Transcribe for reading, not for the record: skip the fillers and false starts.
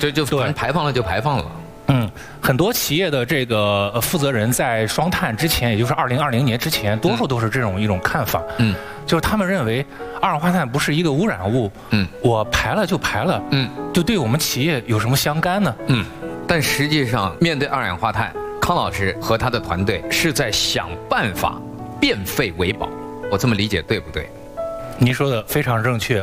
就反正排放了就排放了。 很多企业的这个负责人在双碳之前，也就是2020年之前，多数都是这种一种看法。就是他们认为二氧化碳不是一个污染物。我排了就排了。就对我们企业有什么相干呢？ 但实际上，面对二氧化碳，康老师和他的团队是在想办法变废为宝。我这么理解对不对？ 您说的非常正确。